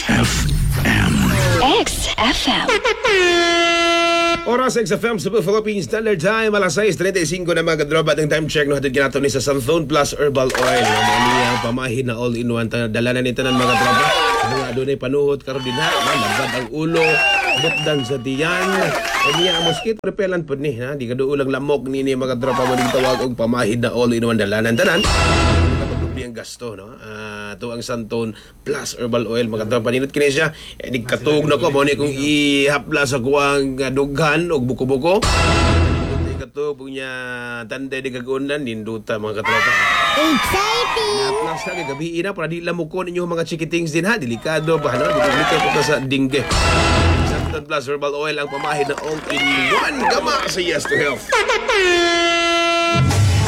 XFM. XFM. Oras XFM sa Philippine Standard Time, alas 6:35 na mga kadropa. Ang time check no hatid kinato ni sa Santhone Plus Herbal Oil. Ang pamahid na all-in-one dala na nito ng mga dropa. Mga adunay panuhot karon din ha, labad ang ulo, butdan sa tiyan. Niya ang mosquito repellent pud ni ha, di kaduulang lamok ni mga dropa mo tawag og pamahid na all-in-one dala nan tanan. Ang gasto no to ang Santhone Plus Herbal Oil mga tropa ninot kini siya di katug na ko mo ni kung ihapla sa kuwang dughan og buko-buko di katug punya tanda di kagundan ninduta mga katropa exciting plus na gabi ina para di lamukon ninyo mga chikitings din ha delikado ba no dito ko sa dingge. Santhone Plus Herbal Oil ang pamahid na all in one gama sa Yes to Health.